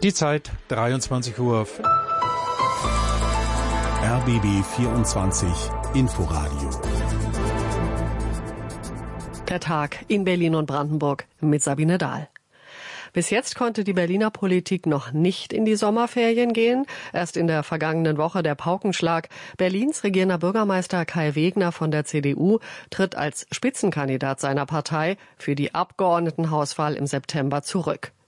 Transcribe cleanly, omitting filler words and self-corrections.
Die Zeit 23 Uhr. RBB 24 Inforadio. Der Tag in Berlin und Brandenburg mit Sabine Dahl. Bis jetzt konnte die Berliner Politik noch nicht in die Sommerferien gehen. Erst in der vergangenen Woche der Paukenschlag. Berlins regierender Bürgermeister Kai Wegner von der CDU tritt als Spitzenkandidat seiner Partei für die Abgeordnetenhauswahl im September zurück.